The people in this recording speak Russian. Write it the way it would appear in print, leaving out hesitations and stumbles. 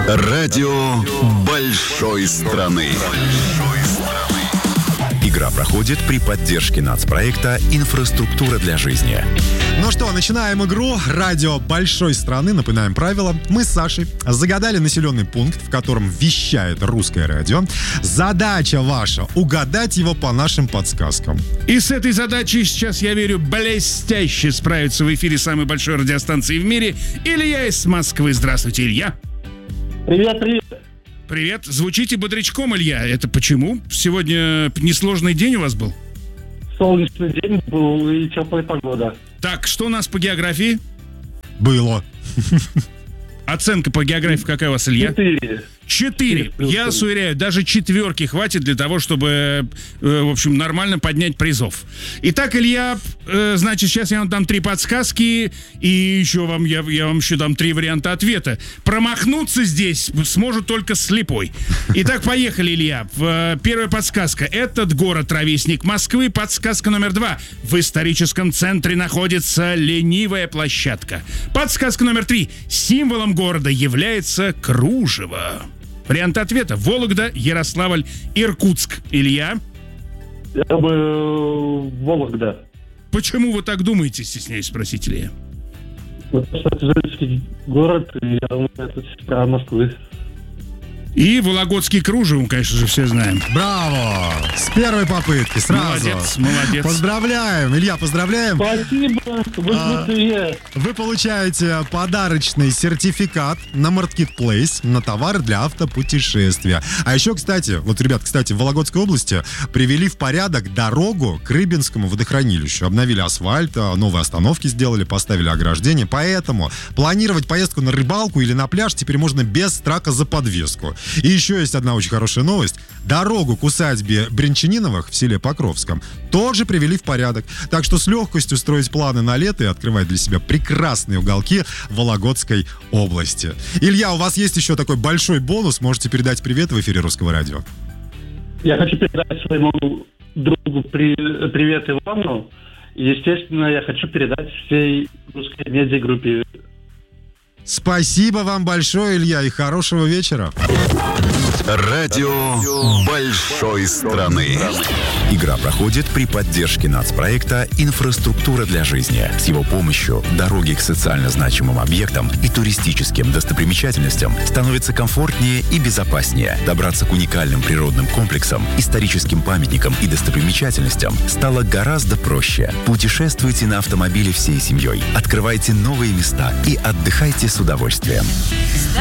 Радио большой страны. Игра проходит при поддержке нацпроекта «Инфраструктура для жизни». Ну что, начинаем игру. Радио большой страны. Напоминаем правила. Мы с Сашей загадали населенный пункт, в котором вещает русское радио. Задача ваша — угадать его по нашим подсказкам. И с этой задачей сейчас, я верю, блестяще справится в эфире самой большой радиостанции в мире Илья из Москвы. Здравствуйте, Илья. Привет. Привет. Звучите бодрячком, Илья. Это почему? Сегодня несложный день у вас был? Солнечный день был и теплая погода. Так, что у нас по географии? Было. Оценка по географии какая у вас, Илья? 4. Я вас уверяю, даже 4 хватит для того, чтобы, в общем, нормально поднять призов. Итак, Илья, значит, сейчас я вам дам 3 подсказки, и еще я вам еще дам 3 варианта ответа. Промахнуться здесь сможет только слепой. Итак, поехали, Илья. Первая подсказка. Этот город — ровесник Москвы. Подсказка номер 2. В историческом центре находится ленивая площадка. Подсказка номер 3. Символом города является кружево. Вариант ответа: Вологда, Ярославль, Иркутск. Илья? Я бы Вологда. Почему вы так думаете, стесняюсь спросить, Илья? Потому что это женский город, и я думаю, это сестра Москвы. И Вологодский кружево, мы, конечно же, все знаем. Браво! С первой попытки сразу. Молодец. Поздравляем. Илья, поздравляем. Спасибо. Вы получаете подарочный сертификат на Marketplace на товары для автопутешествия. А еще, кстати, ребят, в Вологодской области привели в порядок дорогу к Рыбинскому водохранилищу. Обновили асфальт, новые остановки сделали, поставили ограждение. Поэтому планировать поездку на рыбалку или на пляж теперь можно без страха за подвеску. И еще есть одна очень хорошая новость. Дорогу к усадьбе Брянчаниновых в селе Покровском тоже привели в порядок. Так что с легкостью строить планы на лето и открывать для себя прекрасные уголки Вологодской области. Илья, у вас есть еще такой большой бонус. Можете передать привет в эфире Русского радио. Я хочу передать своему другу привет Ивану. И, естественно, я хочу передать всей русской медиагруппе. Спасибо вам большое, Илья, и хорошего вечера. Радио большой страны. Игра проходит при поддержке нацпроекта «Инфраструктура для жизни». С его помощью дороги к социально значимым объектам и туристическим достопримечательностям становятся комфортнее и безопаснее. Добраться к уникальным природным комплексам, историческим памятникам и достопримечательностям стало гораздо проще. Путешествуйте на автомобиле всей семьей, открывайте новые места и отдыхайте с удовольствием.